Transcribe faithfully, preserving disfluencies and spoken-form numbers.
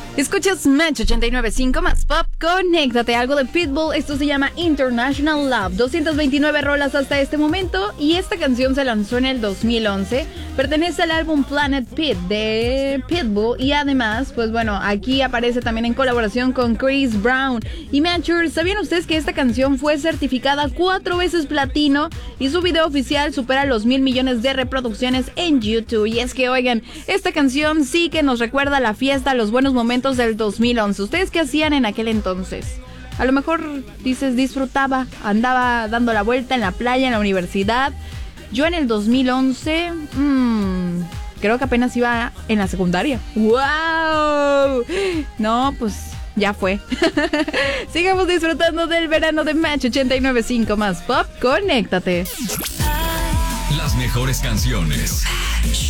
Escuchas Match ochenta y nueve punto cinco más pop, conéctate, algo de Pitbull. Esto se llama International Love. doscientas veintinueve rolas hasta este momento y esta canción se lanzó en el dos mil once. Pertenece al álbum Planet Pit de Pitbull y además, pues bueno, aquí aparece también en colaboración con Chris Brown y Matchers. ¿Sabían ustedes que esta canción fue certificada cuatro veces platino y su video oficial supera los mil millones de reproducciones en YouTube? Y es que, oigan, esta canción sí que nos recuerda la fiesta, los buenos momentos del dos mil once. ¿Ustedes qué hacían en aquel entonces? A lo mejor dices disfrutaba, andaba dando la vuelta en la playa, en la universidad. Yo en el dos mil once, mmm, creo que apenas iba en la secundaria. ¡Wow! No, pues ya fue. Sigamos disfrutando del verano de Match ochenta y nueve punto cinco más pop, conéctate. Las mejores canciones.